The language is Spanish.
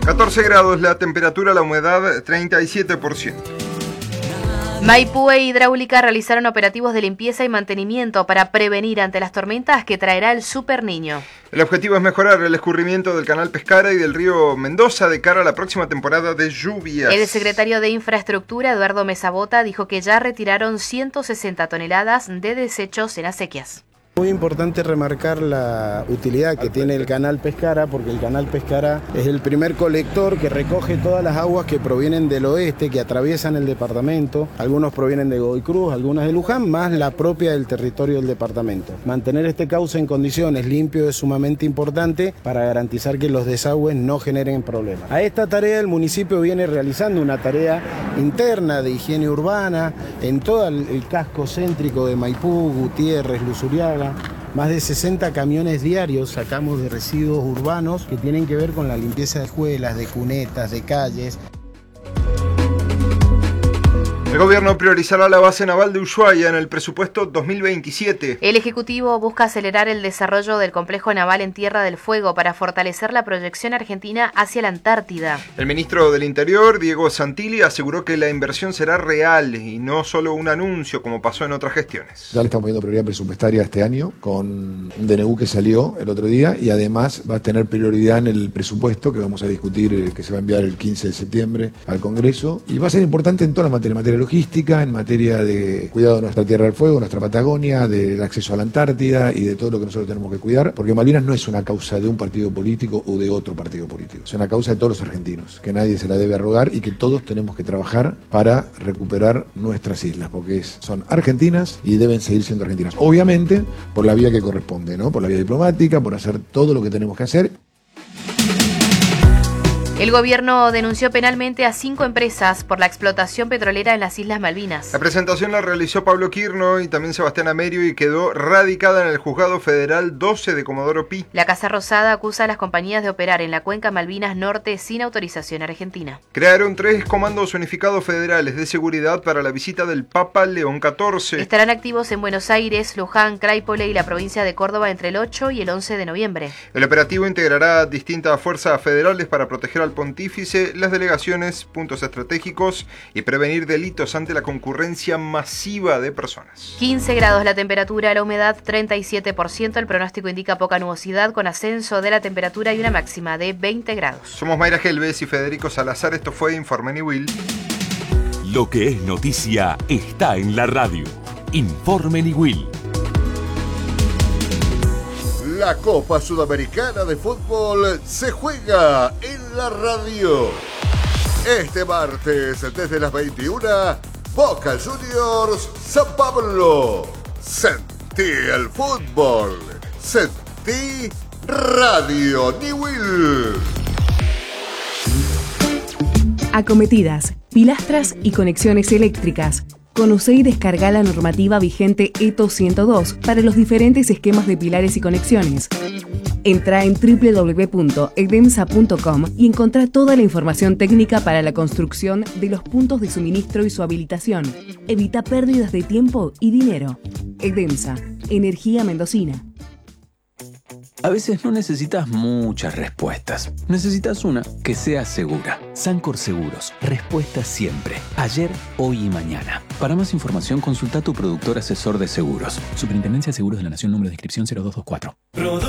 14 grados la temperatura, la humedad 37%. Maipú e Hidráulica realizaron operativos de limpieza y mantenimiento para prevenir ante las tormentas que traerá el Super Niño. El objetivo es mejorar el escurrimiento del canal Pescara y del río Mendoza de cara a la próxima temporada de lluvias. El secretario de Infraestructura, Eduardo Mesabota, dijo que ya retiraron 160 toneladas de desechos en acequias. Muy importante remarcar la utilidad que tiene el canal Pescara, porque el canal Pescara es el primer colector que recoge todas las aguas que provienen del oeste, que atraviesan el departamento. Algunos provienen de Godoy Cruz, algunas de Luján, más la propia del territorio del departamento. Mantener este cauce en condiciones limpio es sumamente importante para garantizar que los desagües no generen problemas. A esta tarea el municipio viene realizando una tarea interna de higiene urbana en todo el casco céntrico de Maipú, Gutiérrez, Luzuriaga. Más de 60 camiones diarios sacamos de residuos urbanos que tienen que ver con la limpieza de escuelas, de cunetas, de calles. El gobierno priorizará la base naval de Ushuaia en el presupuesto 2027. El Ejecutivo busca acelerar el desarrollo del complejo naval en Tierra del Fuego para fortalecer la proyección argentina hacia la Antártida. El ministro del Interior, Diego Santilli, aseguró que la inversión será real y no solo un anuncio como pasó en otras gestiones. Ya le estamos poniendo prioridad presupuestaria este año con un DNU que salió el otro día y además va a tener prioridad en el presupuesto que vamos a discutir, que se va a enviar el 15 de septiembre al Congreso y va a ser importante en toda la materia logística, en materia de cuidado de nuestra Tierra del Fuego, nuestra Patagonia, del acceso a la Antártida y de todo lo que nosotros tenemos que cuidar, porque Malvinas no es una causa de un partido político o de otro partido político, es una causa de todos los argentinos, que nadie se la debe arrogar y que todos tenemos que trabajar para recuperar nuestras islas, porque son argentinas y deben seguir siendo argentinas. Obviamente, por la vía que corresponde, ¿no? Por la vía diplomática, por hacer todo lo que tenemos que hacer. El gobierno denunció penalmente a 5 empresas por la explotación petrolera en las Islas Malvinas. La presentación la realizó Pablo Quirno y también Sebastián Amerio y quedó radicada en el Juzgado Federal 12 de Comodoro Pi. La Casa Rosada acusa a las compañías de operar en la cuenca Malvinas Norte sin autorización argentina. Crearon 3 comandos unificados federales de seguridad para la visita del Papa León XIV. Estarán activos en Buenos Aires, Luján, Craípole y la provincia de Córdoba entre el 8 y el 11 de noviembre. El operativo integrará distintas fuerzas federales para proteger al pontífice, las delegaciones, puntos estratégicos y prevenir delitos ante la concurrencia masiva de personas. 15 grados la temperatura, la humedad 37%, el pronóstico indica poca nubosidad con ascenso de la temperatura y una máxima de 20 grados. Somos Mayra Gelbes y Federico Salazar, esto fue Informe Niwil. Lo que es noticia está en la radio. Informe Niwil. La Copa Sudamericana de Fútbol se juega en la radio. Este martes, desde las 21, Boca Juniors San Pablo. Sentí el fútbol. Sentí Radio Niwil. Acometidas, pilastras y conexiones eléctricas. Conoce y descarga la normativa vigente ETO 102 para los diferentes esquemas de pilares y conexiones. Entra en www.edemsa.com y encontrá toda la información técnica para la construcción de los puntos de suministro y su habilitación. Evita pérdidas de tiempo y dinero. Edemsa, energía mendocina. A veces no necesitas muchas respuestas. Necesitas una que sea segura. Sancor Seguros. Respuesta siempre. Ayer, hoy y mañana. Para más información, consulta a tu productor asesor de seguros. Superintendencia de Seguros de la Nación, número de inscripción 0224.